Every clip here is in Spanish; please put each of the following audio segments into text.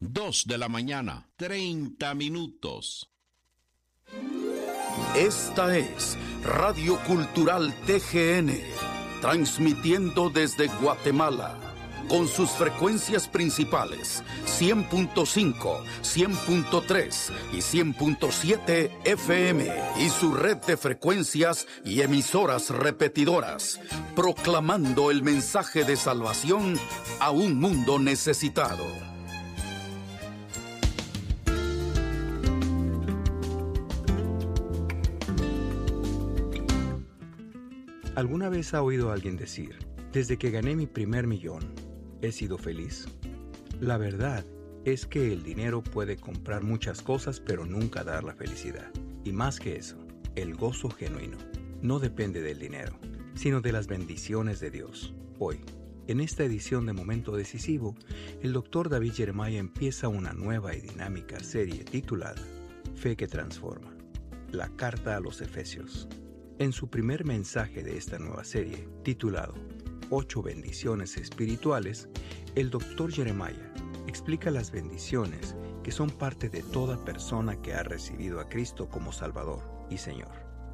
2 de la mañana, 30 minutos. Esta es Radio Cultural TGN, transmitiendo desde Guatemala, con sus frecuencias principales, 100.5, 100.3 y 100.7 FM, y su red de frecuencias y emisoras repetidoras, proclamando el mensaje de salvación a un mundo necesitado. ¿Alguna vez ha oído a alguien decir, desde que gané mi primer millón, he sido feliz? La verdad es que el dinero puede comprar muchas cosas, pero nunca dar la felicidad. Y más que eso, el gozo genuino no depende del dinero, sino de las bendiciones de Dios. Hoy, en esta edición de Momento Decisivo, el Dr. David Jeremiah empieza una nueva y dinámica serie titulada Fe que Transforma, la Carta a los Efesios. En su primer mensaje de esta nueva serie, titulado 8 bendiciones espirituales, el Dr. Jeremiah explica las bendiciones que son parte de toda persona que ha recibido a Cristo como Salvador y Señor.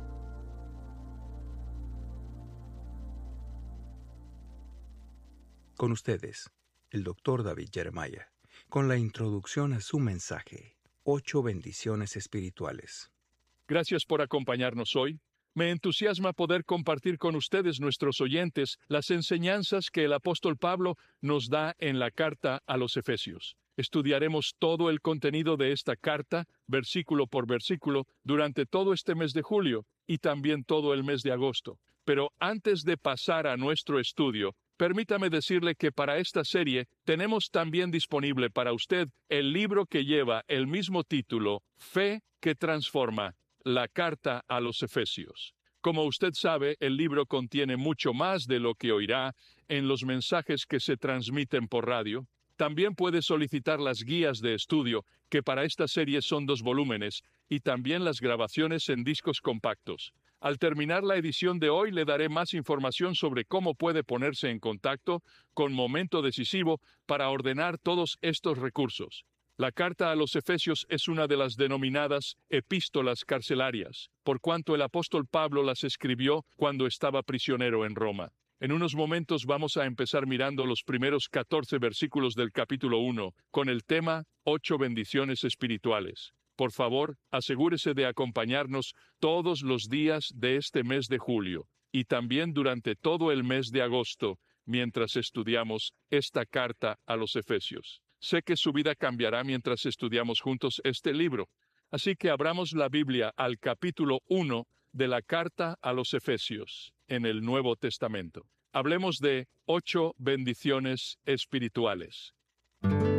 Con ustedes, el Dr. David Jeremiah, con la introducción a su mensaje, 8 bendiciones espirituales. Gracias por acompañarnos hoy. Me entusiasma poder compartir con ustedes, nuestros oyentes, las enseñanzas que el apóstol Pablo nos da en la carta a los Efesios. Estudiaremos todo el contenido de esta carta, versículo por versículo, durante todo este mes de julio y también todo el mes de agosto. Pero antes de pasar a nuestro estudio, permítame decirle que para esta serie tenemos también disponible para usted el libro que lleva el mismo título, Fe que Transforma, la carta a los Efesios. Como usted sabe, el libro contiene mucho más de lo que oirá en los mensajes que se transmiten por radio. También puede solicitar las guías de estudio, que para esta serie son 2 volúmenes, y también las grabaciones en discos compactos. Al terminar la edición de hoy, le daré más información sobre cómo puede ponerse en contacto con Momento Decisivo para ordenar todos estos recursos. La carta a los Efesios es una de las denominadas epístolas carcelarias, por cuanto el apóstol Pablo las escribió cuando estaba prisionero en Roma. En unos momentos vamos a empezar mirando los primeros 14 versículos del capítulo 1, con el tema 8 bendiciones espirituales. Por favor, asegúrese de acompañarnos todos los días de este mes de julio, y también durante todo el mes de agosto, mientras estudiamos esta carta a los Efesios. Sé que su vida cambiará mientras estudiamos juntos este libro. Así que abramos la Biblia al capítulo 1 de la carta a los Efesios, en el Nuevo Testamento. Hablemos de 8 bendiciones espirituales.